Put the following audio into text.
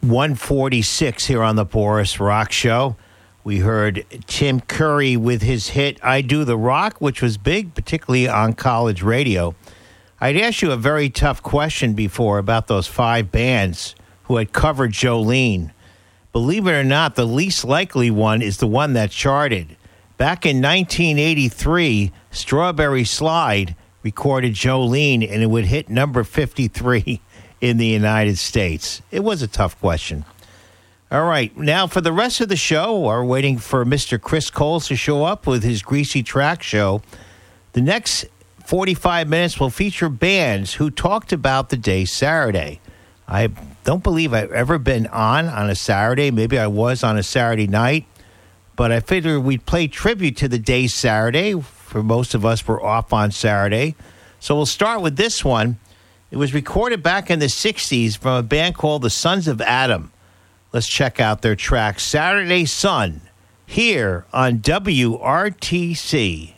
146 here on the Boris Rock Show. We heard Tim Curry with his hit, I Do the Rock, which was big, particularly on college radio. I'd asked you a very tough question before about those 5 bands who had covered Jolene. Believe it or not, the least likely one is the one that charted. Back in 1983, Strawberry Slide recorded Jolene, and it would hit number 53 in the United States. It was a tough question. All right, now for the rest of the show, we're waiting for Mr. Chris Coles to show up with his Greasy Track Show. The next 45 minutes will feature bands who talked about the day Saturday. I don't believe I've ever been on a Saturday. Maybe I was on a Saturday night, but I figured we'd play tribute to the day Saturday. For most of us, we're off on Saturday. So we'll start with this one. It was recorded back in the 60s from a band called the Sons of Adam. Let's check out their track, Saturday Sun, here on WRTC.